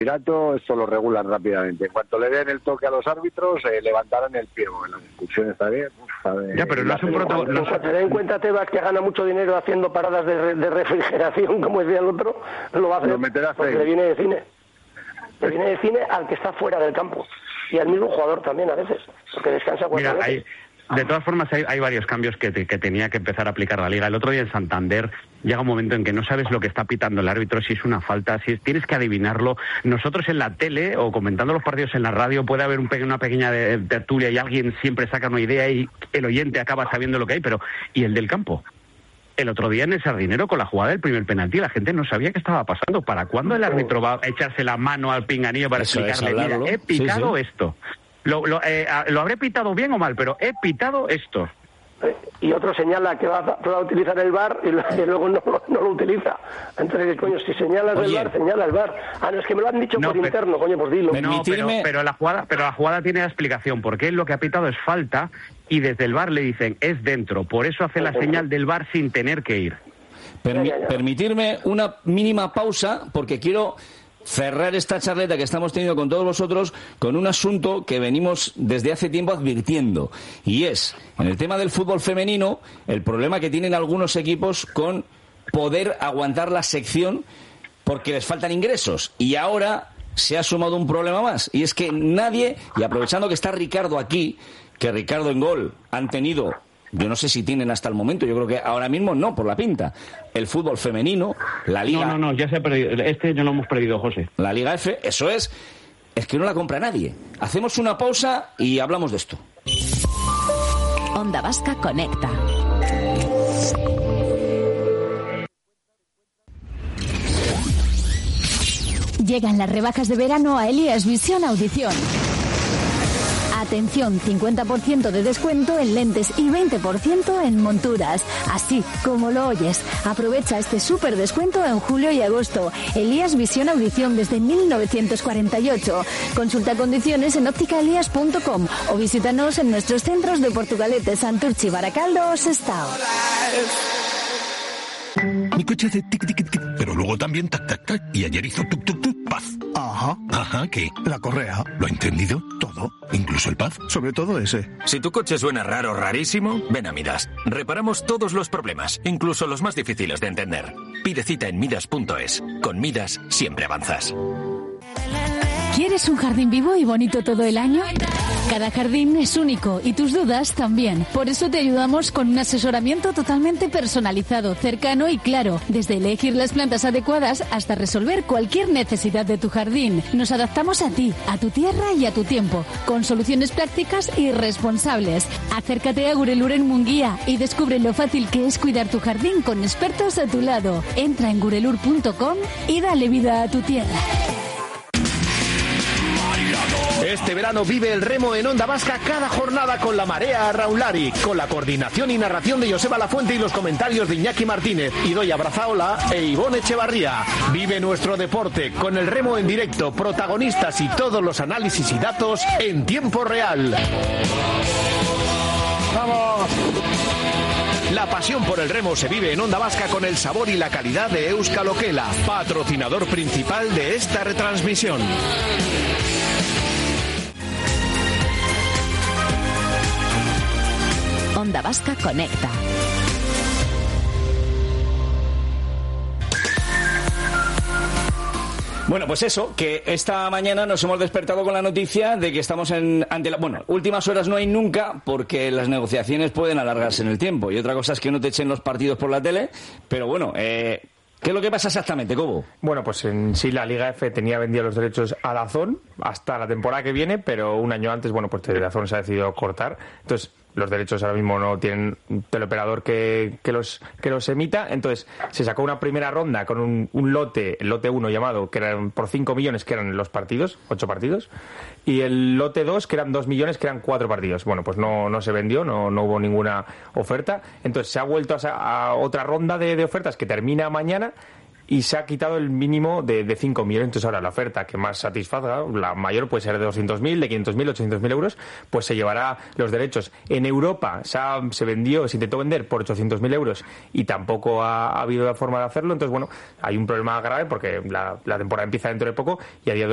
Pirato esto lo regulan rápidamente. En cuanto le den el toque a los árbitros, levantarán el pie. En las discusiones también. Ya, pero no es un protocolo. Ten en cuenta, Tebas, que gana mucho dinero haciendo paradas de refrigeración, como decía el otro, lo va a hacer porque le viene de cine. Le viene de cine al que está fuera del campo. Y al mismo jugador también a veces, porque descansa 4 veces. De todas formas, hay varios cambios que tenía que empezar a aplicar la Liga. El otro día en Santander llega un momento en que no sabes lo que está pitando el árbitro, si es una falta, tienes que adivinarlo. Nosotros en la tele o comentando los partidos en la radio puede haber una pequeña tertulia y alguien siempre saca una idea y el oyente acaba sabiendo lo que hay, pero ¿y el del campo? El otro día en el Sardinero con la jugada del primer penalti la gente no sabía qué estaba pasando. ¿Para cuándo el árbitro va a echarse la mano al pinganillo para explicarle, mira, he pitado esto? Lo habré pitado bien o mal, pero he pitado esto. Y otro señala que va a utilizar el VAR y luego no lo utiliza. Entonces, coño, si señalas el VAR, señala el VAR. No, es que me lo han dicho por interno, coño, pues dilo. Pero la jugada tiene la explicación, porque él lo que ha pitado es falta y desde el VAR le dicen es dentro. Por eso hace la señal del VAR sin tener que ir. Permitirme una mínima pausa, porque quiero cerrar esta charleta que estamos teniendo con todos vosotros con un asunto que venimos desde hace tiempo advirtiendo, y es, en el tema del fútbol femenino, el problema que tienen algunos equipos con poder aguantar la sección porque les faltan ingresos, y ahora se ha sumado un problema más, y es que nadie, y aprovechando que está Ricardo aquí, que Ricardo en Gol han tenido, yo no sé si tienen hasta el momento, yo creo que ahora mismo no, por la pinta, el fútbol femenino, la Liga... No, ya se ha perdido, este ya lo hemos perdido, José. La Liga F, eso es que no la compra nadie. Hacemos una pausa y hablamos de esto. Onda Vasca conecta. Llegan las rebajas de verano a Elías Visión Audición. Atención, 50% de descuento en lentes y 20% en monturas. Así como lo oyes. Aprovecha este súper descuento en julio y agosto. Elías Visión Audición desde 1948. Consulta condiciones en ópticaelías.com o visítanos en nuestros centros de Portugalete, Santurchi, Baracaldo o Sestao. Mi coche hace tic, tic, tic, pero luego también tac, tac, tac. Y ayer hizo tuk, tuk, tuk, paz. Ajá, ¿qué? La correa. ¿Lo ha entendido? Todo. ¿Incluso el paz? Sobre todo ese. Si tu coche suena raro, rarísimo, ven a Midas. Reparamos todos los problemas, incluso los más difíciles de entender. Pide cita en Midas.es. Con Midas siempre avanzas. ¿Quieres un jardín vivo y bonito todo el año? Cada jardín es único y tus dudas también. Por eso te ayudamos con un asesoramiento totalmente personalizado, cercano y claro. Desde elegir las plantas adecuadas hasta resolver cualquier necesidad de tu jardín. Nos adaptamos a ti, a tu tierra y a tu tiempo, con soluciones prácticas y responsables. Acércate a Gurelur en Munguía y descubre lo fácil que es cuidar tu jardín con expertos a tu lado. Entra en gurelur.com y dale vida a tu tierra. Este verano vive el remo en Onda Vasca cada jornada con la marea Raulari, con la coordinación y narración de Joseba Lafuente y los comentarios de Iñaki Martínez, Idoia Brazaola e Ivone Echevarría. Vive nuestro deporte con el remo en directo, protagonistas y todos los análisis y datos en tiempo real. ¡Vamos! La pasión por el remo se vive en Onda Vasca con el sabor y la calidad de Euskal Okela, patrocinador principal de esta retransmisión. Onda Vasca conecta. Bueno, pues eso, que esta mañana nos hemos despertado con la noticia de que estamos últimas horas no hay nunca, porque las negociaciones pueden alargarse en el tiempo. Y otra cosa es que no te echen los partidos por la tele, pero bueno, ¿qué es lo que pasa exactamente, Cobo? Bueno, pues en sí la Liga F tenía vendido los derechos a DAZN hasta la temporada que viene, pero un año antes, pues DAZN se ha decidido cortar. Entonces, los derechos ahora mismo no tienen un teleoperador que los emita. Entonces, se sacó una primera ronda con un lote, el lote 1 llamado, que eran por 5 millones, que eran los partidos, 8 partidos, y el lote 2, que eran 2 millones, que eran 4 partidos. Bueno, pues no se vendió, no hubo ninguna oferta. Entonces, se ha vuelto a otra ronda de ofertas que termina mañana, y se ha quitado el mínimo de 5 millones. Entonces ahora la oferta que más satisfaga, la mayor puede ser de 200.000, de 500.000, 800.000 euros, pues se llevará los derechos. En Europa se intentó vender por 800.000 euros y tampoco ha habido forma de hacerlo. Entonces, bueno, hay un problema grave porque la temporada empieza dentro de poco y a día de